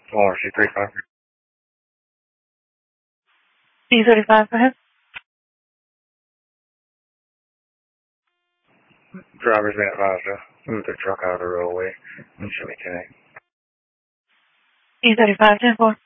RC 35. E35, go ahead. Driver's been advised to move the truck out of the roadway and show me today. E35, 10-4.